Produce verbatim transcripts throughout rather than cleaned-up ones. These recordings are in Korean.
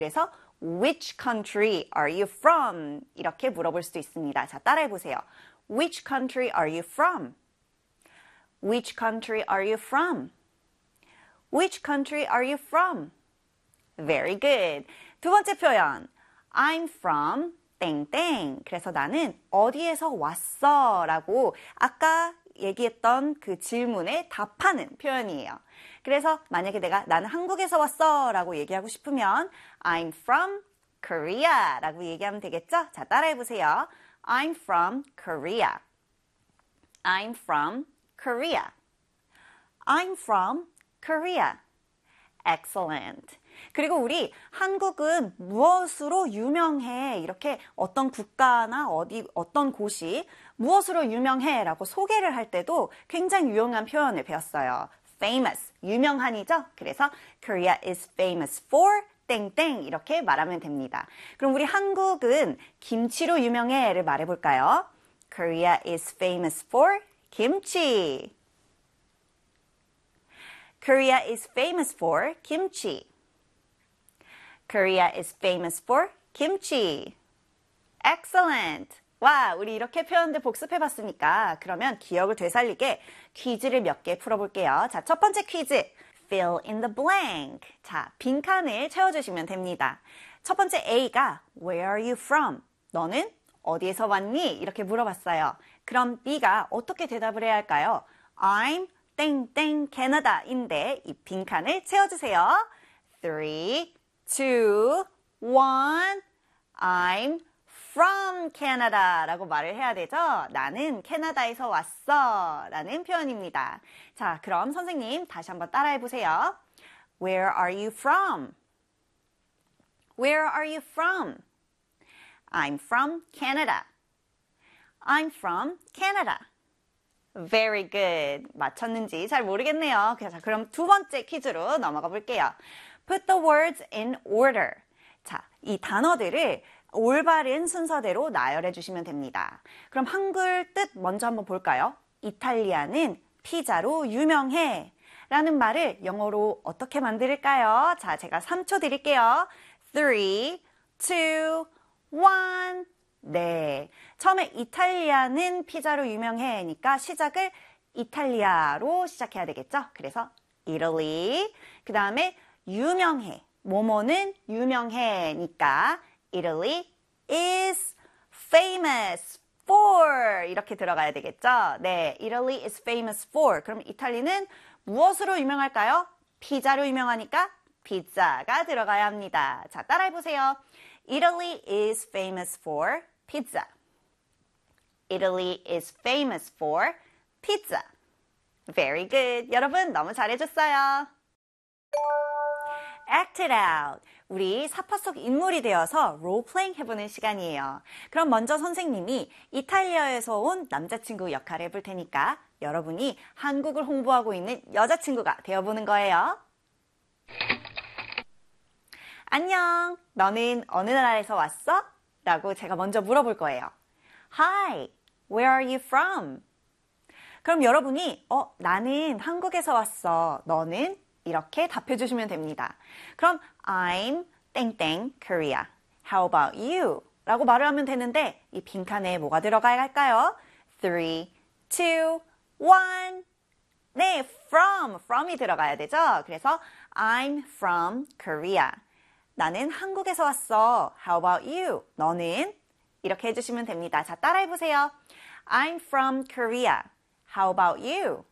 그래서 Which country are you from? 이렇게 물어볼 수도 있습니다. 자, 따라해보세요. Which country are you from? Which country are you from? Which country are you from? Very good. 두 번째 표현. I'm from 땡땡. 그래서 나는 어디에서 왔어 라고 아까 얘기했던 그 질문에 답하는 표현이에요. 그래서 만약에 내가 나는 한국에서 왔어 라고 얘기하고 싶으면 I'm from Korea 라고 얘기하면 되겠죠? 자, 따라해보세요. I'm from Korea. I'm from Korea. I'm from Korea. Excellent. 그리고 우리 한국은 무엇으로 유명해? 이렇게 어떤 국가나 어디 어떤 곳이 무엇으로 유명해? 라고 소개를 할 때도 굉장히 유용한 표현을 배웠어요. famous, 유명한이죠? 그래서 Korea is famous for 땡땡 이렇게 말하면 됩니다. 그럼 우리 한국은 김치로 유명해를 말해볼까요? Korea is famous for 김치. Korea is famous for kimchi. Korea is famous for kimchi. Excellent. 와, 우리 이렇게 표현들 복습해봤으니까 그러면 기억을 되살리게 퀴즈를 몇 개 풀어볼게요. 자, 첫 번째 퀴즈. Fill in the blank. 자, 빈칸을 채워주시면 됩니다. 첫 번째 A가 Where are you from? 너는 어디에서 왔니? 이렇게 물어봤어요. 그럼 B가 어떻게 대답을 해야 할까요? I'm 땡땡 캐나다인데 이 빈칸을 채워주세요. three, two, one, I'm from Canada 라고 말을 해야 되죠? 나는 캐나다에서 왔어 라는 표현입니다. 자, 그럼 선생님 다시 한번 따라해 보세요. Where are you from? Where are you from? I'm from Canada. I'm from Canada. Very good. 맞췄는지 잘 모르겠네요. 자, 그럼 두 번째 퀴즈로 넘어가 볼게요. Put the words in order. 자, 이 단어들을 올바른 순서대로 나열해 주시면 됩니다. 그럼 한글 뜻 먼저 한번 볼까요? 이탈리아는 피자로 유명해 라는 말을 영어로 어떻게 만들까요? 자, 제가 삼 초 드릴게요. three, two, one. 네. 처음에 이탈리아는 피자로 유명해니까 시작을 이탈리아로 시작해야 되겠죠? 그래서 Italy. 그 다음에 유명해. 뭐뭐는 유명해니까 Italy is famous for 이렇게 들어가야 되겠죠? 네, Italy is famous for. 그럼 이탈리는 무엇으로 유명할까요? 피자로 유명하니까 피자가 들어가야 합니다. 자, 따라해보세요. Italy is famous for pizza. Italy is famous for pizza. Very good. 여러분 너무 잘해줬어요. Act it out. 우리 사파 속 인물이 되어서 롤플레잉 해보는 시간이에요. 그럼 먼저 선생님이 이탈리아에서 온 남자친구 역할을 해볼 테니까 여러분이 한국을 홍보하고 있는 여자친구가 되어보는 거예요. 안녕, 너는 어느 나라에서 왔어? 라고 제가 먼저 물어볼 거예요. Hi, where are you from? 그럼 여러분이 어, 나는 한국에서 왔어. 너는? 이렇게 답해 주시면 됩니다. 그럼 I'm 땡땡 Korea. How about you? 라고 말을 하면 되는데 이 빈칸에 뭐가 들어가야 할까요? three, two, one. 네, from, from이 들어가야 되죠? 그래서 I'm from Korea. 나는 한국에서 왔어. How about you? 너는? 이렇게 해주시면 됩니다. 자, 따라해보세요. I'm from Korea. How about you?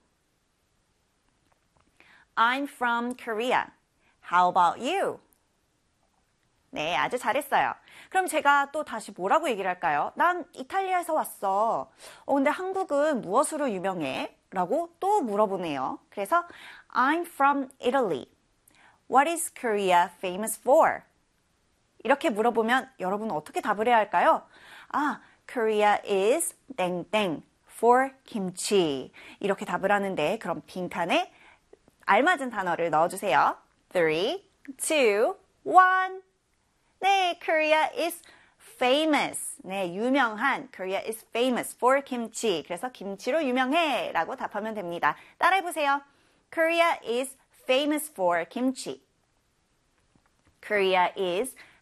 I'm from Korea. How about you? 네, 아주 잘했어요. 그럼 제가 또 다시 뭐라고 얘기를 할까요? 난 이탈리아에서 왔어. 어, 근데 한국은 무엇으로 유명해? 라고 또 물어보네요. 그래서 I'm from Italy. What is Korea famous for? 이렇게 물어보면 여러분 어떻게 답을 해야 할까요? 아, Korea is 땡땡 for kimchi. 이렇게 답을 하는데 그럼 빈칸에 알맞은 단어를 넣어주세요. three, two, one. 네, Korea is famous. 네, 유명한. Korea is famous for kimchi. 그래서 김치로 유명해 라고 답하면 됩니다. 따라해보세요. Korea is famous for kimchi. Korea is